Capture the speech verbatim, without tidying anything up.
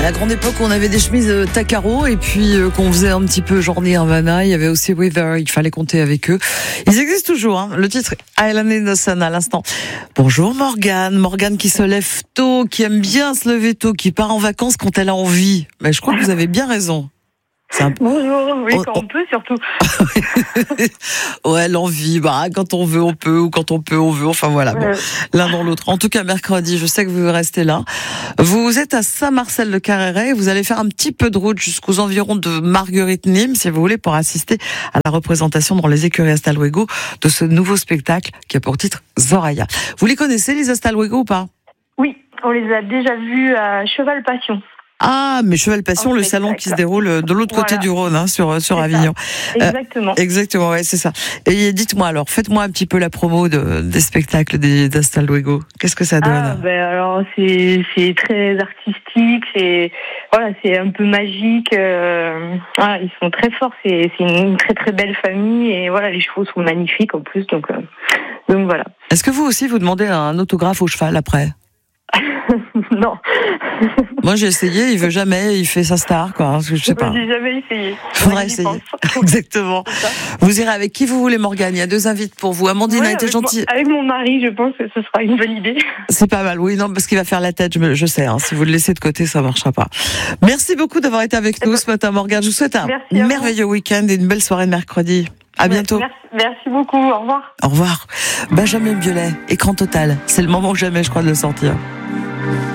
la grande époque, on avait des chemises euh, Takaro et puis euh, qu'on faisait un petit peu journée Havana. Il y avait aussi Weather, il fallait compter avec eux. Ils existent toujours, hein. Le titre Island in the Sun à l'instant. Bonjour Morgane, Morgane qui se lève tôt, qui aime bien se lever tôt, qui part en vacances quand elle a envie. Mais je crois que vous avez bien raison. Un... Bonjour, oui, on, quand on, on peut surtout. Ouais, l'envie, bah, quand on veut, on peut, ou quand on peut, on veut, enfin voilà, bon, ouais. L'un dans l'autre. En tout cas, mercredi, je sais que vous restez là. Vous êtes à Saint-Marcel-de-Carréré, vous allez faire un petit peu de route jusqu'aux environs de Marguerite-Nîmes, si vous voulez, pour assister à la représentation dans les écuries Hasta-Luego de ce nouveau spectacle qui a pour titre Zoraya. Vous les connaissez, les Hasta-Luego, ou pas? Oui, on les a déjà vus à Cheval Passion. Ah, mais Cheval Passion, en le spectacle. salon qui se déroule de l'autre Voilà. côté du Rhône, hein, sur, sur c'est Avignon. Ça. Exactement. Euh, exactement, ouais, c'est ça. Et dites-moi alors, faites-moi un petit peu la promo de, des spectacles des Hasta-Luego. Qu'est-ce que ça donne? Ah, ben alors, c'est, c'est très artistique, c'est, voilà, c'est un peu magique, euh, voilà, ils sont très forts, c'est, c'est une très très belle famille, et voilà, les chevaux sont magnifiques en plus, donc, euh, donc voilà. Est-ce que vous aussi, vous demandez un autographe au cheval après? Non. Moi j'ai essayé, il veut jamais, il fait sa star, quoi. Je sais pas. J'ai jamais essayé. Faudrait essayer. Exactement. Vous irez avec qui vous voulez, Morgane. Il y a deux invites pour vous. Amandine ouais, a été gentille. Mon, avec mon mari, je pense que ce sera une bonne idée. C'est pas mal, oui, non, parce qu'il va faire la tête, je, je sais. Hein, si vous le laissez de côté, ça marchera pas. Merci beaucoup d'avoir été avec nous ce matin, Morgane. Je vous souhaite un merveilleux week-end et une belle soirée de mercredi. À bientôt. Merci, merci beaucoup. Au revoir. Au revoir. Benjamin Biolay, Écran Total. C'est le moment jamais, je crois, de le sortir.